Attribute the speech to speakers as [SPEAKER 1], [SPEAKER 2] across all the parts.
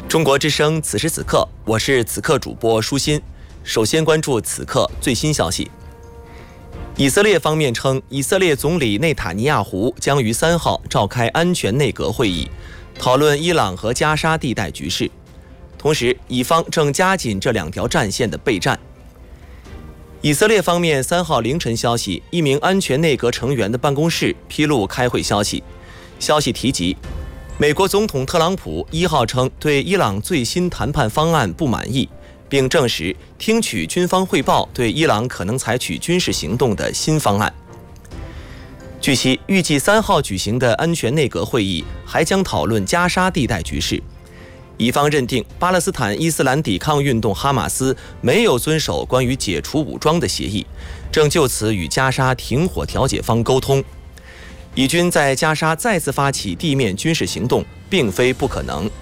[SPEAKER 1] 中国之声此时此刻，我是此刻主播舒心。首先关注此刻最新消息。以色列方面称，以色列总理内塔尼亚胡将于3号召开安全内阁会议，讨论伊朗和加沙地带局势。同时，以方正加紧这2条战线的备战。以色列方面3号凌晨消息，一名安全内阁成员的办公室披露开会消息。消息提及，美国总统特朗普1号称对伊朗最新谈判方案不满意，并证实听取军方汇报对伊朗可能采取军事行动的新方案。据悉，预计3号举行的安全内阁会议还将讨论加沙地带局势。以方认定巴勒斯坦伊斯兰抵抗运动哈马斯没有遵守关于解除武装的协议，正就此与加沙停火调解方沟通。以军在加沙再次发起地面军事行动并非不可能。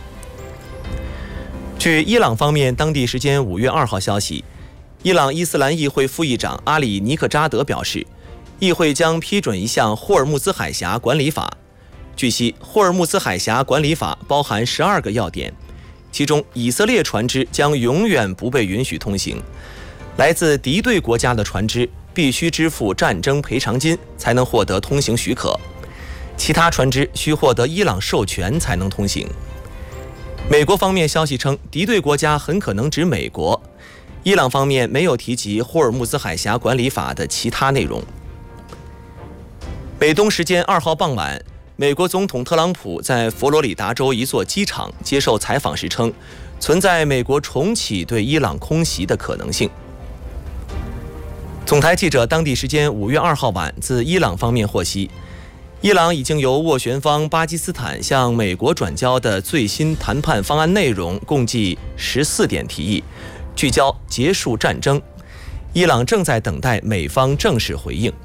[SPEAKER 1] 据伊朗方面当地时间5月2号消息，伊朗伊斯兰议会副议长阿里尼克扎德表示，议会将批准一项霍尔木兹海峡管理法。据悉，霍尔木兹海峡管理法包含12个要点，其中以色列船只将永远不被允许通行，来自敌对国家的船只必须支付战争赔偿金才能获得通行许可，其他船只需获得伊朗授权才能通行。美国方面消息称，敌对国家很可能指美国。伊朗方面没有提及霍尔木兹海峡管理法的其他内容。美东时间2号傍晚，美国总统特朗普在佛罗里达州一座机场接受采访时称，存在美国重启对伊朗空袭的可能性。总台记者当地时间5月2号晚自伊朗方面获悉，伊朗已经由斡旋方巴基斯坦向美国转交的最新谈判方案内容共计14点提议，聚焦结束战争。伊朗正在等待美方正式回应。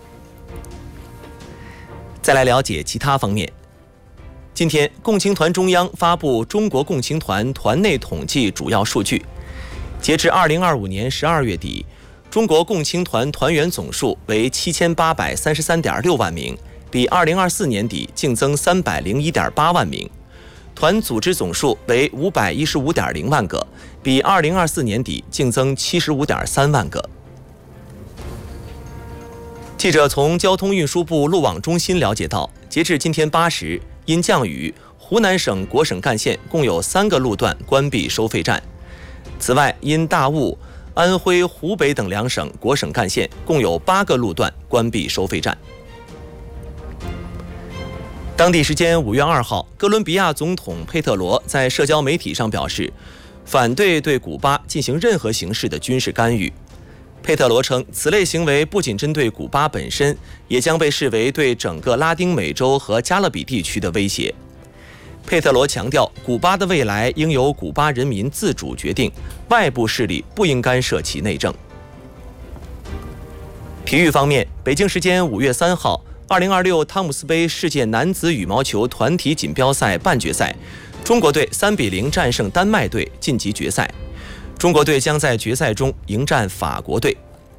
[SPEAKER 1] 再来了解其他方面。今天，共青团中央发布中国共青团团内统计主要数据，截至2025年12月底，中国共青团团员总数为7833.6万名，比2024年底净增301.8万名，团组织总数为515.0万个，比2024年底净增75.3万个。记者从交通运输部路网中心了解到，截至今天8时，因降雨，湖南省国省干线共有3个路段关闭收费站。此外，因大雾，安徽、湖北等2省国省干线共有8个路段关闭收费站。当地时间5月2号，哥伦比亚总统佩特罗在社交媒体上表示，反对对古巴进行任何形式的军事干预。佩特罗称，此类行为不仅针对古巴本身，也将被视为对整个拉丁美洲和加勒比地区的威胁。佩特罗强调，古巴的未来应由古巴人民自主决定，外部势力不应干涉其内政。体育方面，北京时间5月3号，2026汤姆斯杯世界男子羽毛球团体锦标赛半决赛，中国队3-0战胜丹麦队晋级决赛。中国队将在决赛中迎战法国队。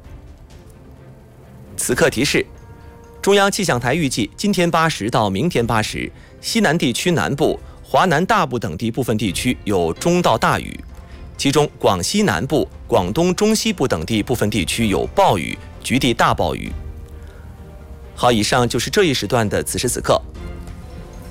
[SPEAKER 1] 此刻提示，中央气象台预计今天8时到明天8时，西南地区南部、华南大部等地部分地区有中到大雨，其中广西南部、广东中西部等地部分地区有暴雨，局地大暴雨。好，以上就是这一时段的此时此刻，